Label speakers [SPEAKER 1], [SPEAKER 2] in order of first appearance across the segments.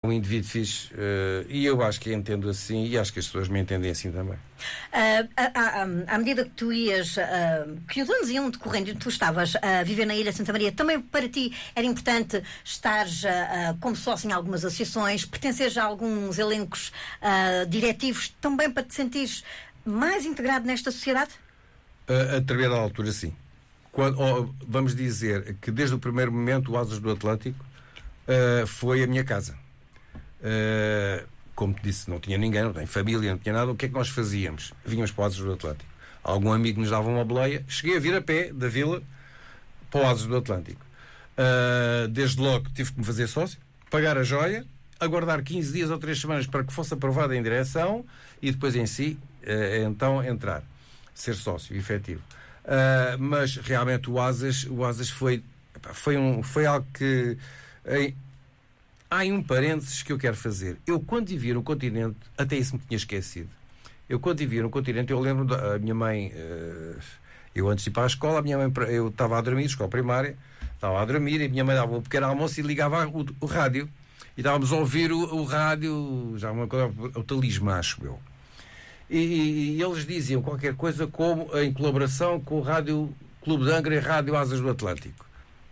[SPEAKER 1] um indivíduo fixe, e eu acho que entendo assim, e acho que as pessoas me entendem assim também.
[SPEAKER 2] À medida que tu ias, que os anos iam decorrendo e tu estavas a viver na Ilha Santa Maria, também para ti era importante estares como sócio em algumas associações, pertenceres a alguns elencos diretivos, também para te sentires mais integrado nesta sociedade?
[SPEAKER 1] A determinada altura, sim. Vamos dizer que desde o primeiro momento o Asas do Atlântico foi a minha casa. Como te disse, não tinha ninguém, não tinha família, não tinha nada. O que é que nós fazíamos? Vínhamos para o Asas do Atlântico. Algum amigo nos dava uma boleia. Cheguei a vir a pé da vila para o Asas do Atlântico. Desde logo tive que me fazer sócio, pagar a joia, aguardar 15 dias ou 3 semanas para que fosse aprovada em direção e depois em si, então, entrar. Ser sócio, efetivo. Mas realmente o Asas foi algo que... Há um parênteses que eu quero fazer. Eu, quando vivia no continente, até isso me tinha esquecido. Eu, quando vivia no continente, eu lembro da minha mãe... eu, antes de ir para a escola, a minha mãe, eu estava a dormir, escola primária, estava a dormir, e a minha mãe dava um pequeno almoço e ligava o rádio. E estávamos a ouvir o rádio, já uma coisa, o Talismã, acho eu. E eles diziam qualquer coisa como em colaboração com o Rádio Clube de Angra e Rádio Asas do Atlântico.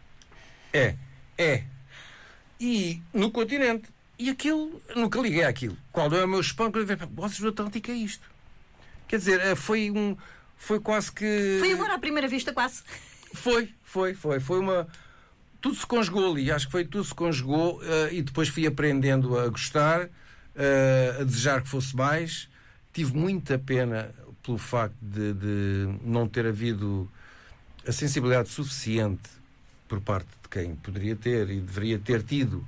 [SPEAKER 1] E no continente. E aquilo, nunca liguei àquilo. Qual é o meu espanto? O Asas do Atlântico é isto. Quer dizer, foi quase que...
[SPEAKER 2] Foi amor à primeira vista, quase.
[SPEAKER 1] Foi uma... Tudo se conjugou ali, acho que tudo se conjugou, e depois fui aprendendo a gostar, a desejar que fosse mais. Tive muita pena pelo facto de não ter havido a sensibilidade suficiente por parte de quem poderia ter e deveria ter tido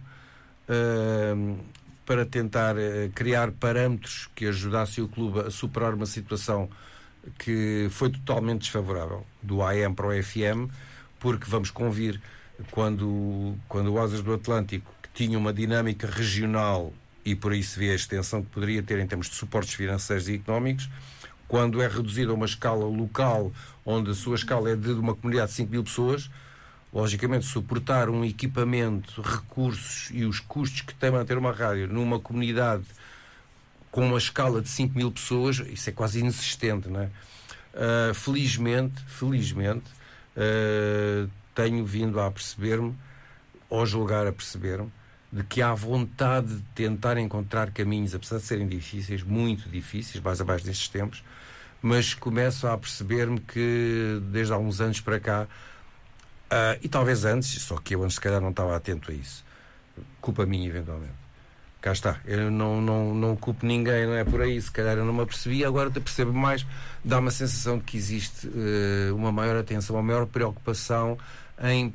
[SPEAKER 1] para tentar criar parâmetros que ajudassem o clube a superar uma situação que foi totalmente desfavorável, do AM para o FM, porque vamos convir, quando o Asas do Atlântico, que tinha uma dinâmica regional e por aí se vê a extensão que poderia ter em termos de suportes financeiros e económicos, quando é reduzido a uma escala local, onde a sua escala é de uma comunidade de 5 mil pessoas, logicamente suportar um equipamento, recursos e os custos que tem manter uma rádio numa comunidade com uma escala de 5 mil pessoas, isso é quase inexistente, não é? Felizmente, tenho vindo a perceber-me, ou julgar a perceber-me, de que há vontade de tentar encontrar caminhos, apesar de serem difíceis, muito difíceis, mais abaixo destes tempos, mas começo a perceber-me que desde há uns anos para cá, e talvez antes, só que eu antes se calhar não estava atento a isso, culpa minha eventualmente, cá está, eu não culpo ninguém, não é por aí, se calhar eu não me apercebi, agora te percebo mais, dá uma sensação de que existe uma maior atenção, uma maior preocupação em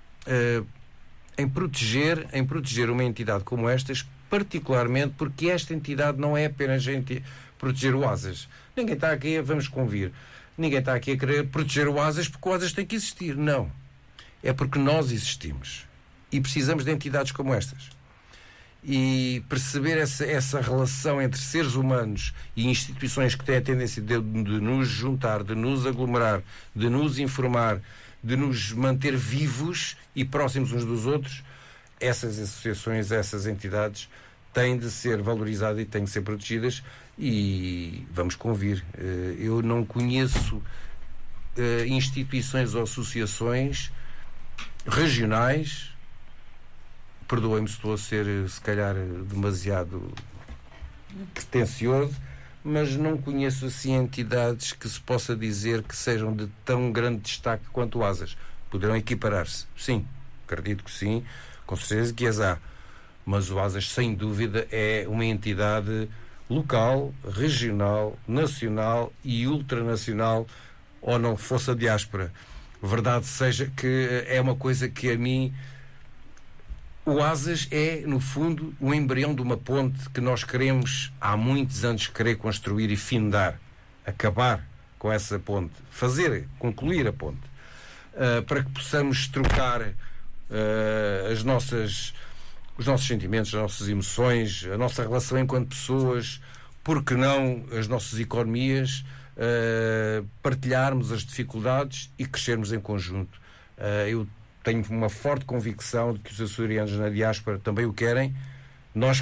[SPEAKER 1] proteger uma entidade como estas, particularmente porque esta entidade não é apenas proteger o Asas. Ninguém está aqui, vamos convir, ninguém está aqui a querer proteger o Asas porque o Asas tem que existir. Não. É porque nós existimos. E precisamos de entidades como estas. E perceber essa relação entre seres humanos e instituições que têm a tendência de nos juntar, de nos aglomerar, de nos informar, de nos manter vivos e próximos uns dos outros, essas associações, essas entidades têm de ser valorizadas e têm de ser protegidas, e vamos convir. Eu não conheço instituições ou associações regionais, perdoem-me se estou a ser se calhar demasiado pretencioso, mas não conheço assim entidades que se possa dizer que sejam de tão grande destaque quanto o Asas. Poderão equiparar-se? Sim, acredito que sim, com certeza que as há. Mas o Asas, sem dúvida, é uma entidade local, regional, nacional e ultranacional, ou não fosse a diáspora. Verdade seja que é uma coisa que a mim... O Asas é, no fundo, o embrião de uma ponte que nós queremos, há muitos anos, querer construir e findar, acabar com essa ponte, concluir a ponte, para que possamos trocar os nossos sentimentos, as nossas emoções, a nossa relação enquanto pessoas, porque não as nossas economias, partilharmos as dificuldades e crescermos em conjunto. Eu tenho uma forte convicção de que os açorianos na diáspora também o querem. Nós